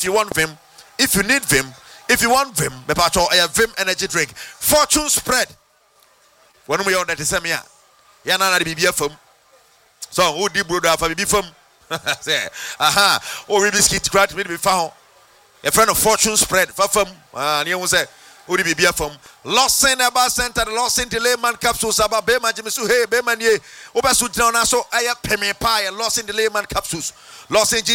if you want Vim, if you need Vim, if you want Vim, mepacho a Vim energy drink. Fortune spread. When we on that semia, yana na bibia fam. So who di brother for bibi fam? Say, aha, oh we biscuit crack me be found. A friend of Fortune spread for fam. And you say, who di bibia fam? Lost in about center, lost in delay man capsules about Bema Jimisu, hey, Bema ye, Obasu down so I pay me pie, lost in delay man capsules, lost in